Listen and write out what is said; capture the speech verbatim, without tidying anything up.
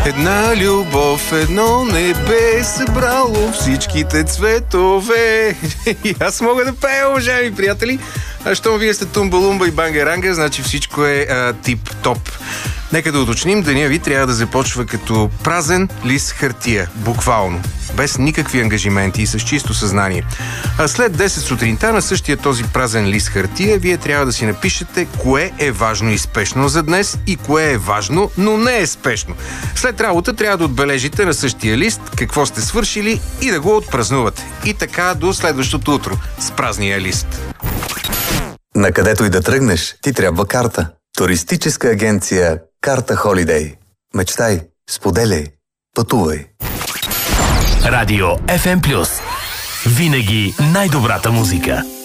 Една любов, едно небе, събрало всичките цветове. И аз мога да пея, уважаеми приятели. А щом вие сте Тумба-Лумба и Банга-Ранга, значи всичко е а, тип-топ. Нека да уточним, деня ви трябва да започва като празен лист хартия, буквално, без никакви ангажименти и с чисто съзнание. А след десет сутринта на същия този празен лист хартия, вие трябва да си напишете кое е важно и спешно за днес и кое е важно, но не е спешно. След работа трябва да отбележите на същия лист какво сте свършили и да го отпразнувате. И така до следващото утро с празния лист. Накъдето и да тръгнеш, ти трябва карта. Туристическа агенция Карта Холидей. Мечтай, споделяй, пътувай. Радио Еф Ем Плюс. Винаги най-добрата музика.